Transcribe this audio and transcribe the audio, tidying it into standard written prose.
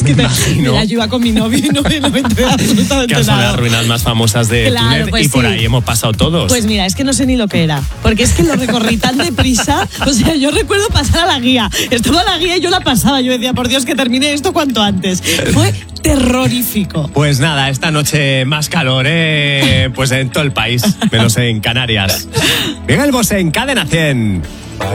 que Imagino. yo iba con mi novio y no me enteré absolutamente Que son nada. las ruinas más famosas de Claro, Túnez pues y por sí. ahí hemos pasado todos. Pues mira, es que no sé ni lo que era, porque es que lo recorrí tan deprisa, o sea, yo recuerdo pasar a la guía, estaba la guía y yo la pasaba, yo decía, por Dios, que termine esto cuanto antes. Fue terrorífico. Pues nada, esta noche más calor, pues en todo el país, menos en Canarias. Miguel Bosé en Cadena 100.